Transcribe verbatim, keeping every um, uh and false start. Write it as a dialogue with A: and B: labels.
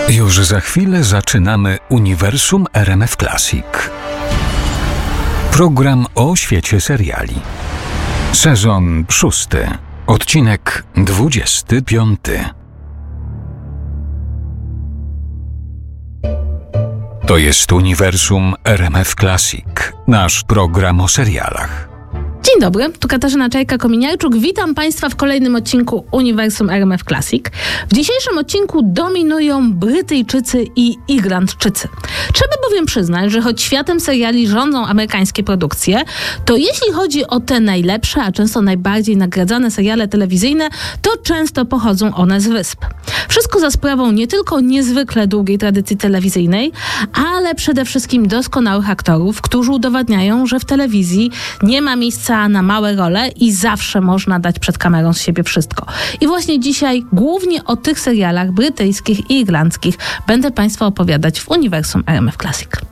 A: Już za chwilę zaczynamy Uniwersum R M F Classic. Program o świecie seriali. Sezon szósty. Odcinek dwudziesty piąty. To jest Uniwersum R M F Classic. Nasz program o serialach.
B: Dzień dobry, tu Katarzyna Czajka-Kominiarczuk. Witam Państwa w kolejnym odcinku Uniwersum R M F Classic. W dzisiejszym odcinku dominują Brytyjczycy i Irlandczycy. Trzeba bowiem przyznać, że choć światem seriali rządzą amerykańskie produkcje, to jeśli chodzi o te najlepsze, a często najbardziej nagradzane seriale telewizyjne, to często pochodzą one z wysp. Wszystko za sprawą nie tylko niezwykle długiej tradycji telewizyjnej, ale przede wszystkim doskonałych aktorów, którzy udowadniają, że w telewizji nie ma miejsca na małe role i zawsze można dać przed kamerą z siebie wszystko. I właśnie dzisiaj głównie o tych serialach brytyjskich i irlandzkich będę Państwu opowiadać w Uniwersum R M F Classic.